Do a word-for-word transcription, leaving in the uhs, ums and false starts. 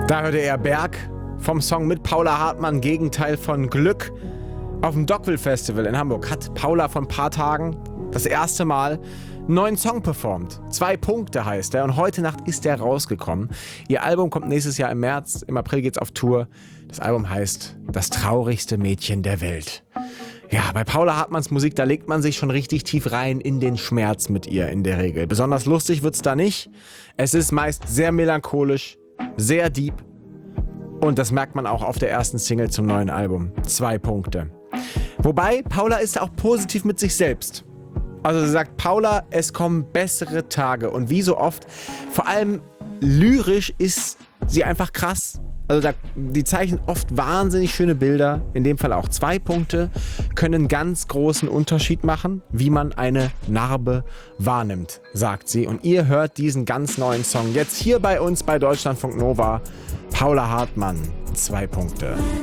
Da hörte er Berg vom Song mit Paula Hartmann, Gegenteil von Glück. Auf dem Dockville Festival in Hamburg hat Paula vor ein paar Tagen das erste Mal einen neuen Song performt. Zwei Punkte heißt er und heute Nacht ist er rausgekommen. Ihr Album kommt nächstes Jahr im März, im April geht's auf Tour. Das Album heißt Das traurigste Mädchen der Welt. Ja, bei Paula Hartmanns Musik, da legt man sich schon richtig tief rein in den Schmerz mit ihr in der Regel. Besonders lustig wird's da nicht. Es ist meist sehr melancholisch, sehr deep. Und das merkt man auch auf der ersten Single zum neuen Album. Zwei Punkte. Wobei, Paula ist auch positiv mit sich selbst. Also sie sagt, Paula, es kommen bessere Tage. Und wie so oft, vor allem lyrisch ist sie einfach krass. Also da, die zeichnen oft wahnsinnig schöne Bilder. In dem Fall auch zwei Punkte. Können einen ganz großen Unterschied machen, wie man eine Narbe wahrnimmt, sagt sie. Und ihr hört diesen ganz neuen Song jetzt hier bei uns bei Deutschlandfunk Nova. Paula Hartmann, zwei Punkte.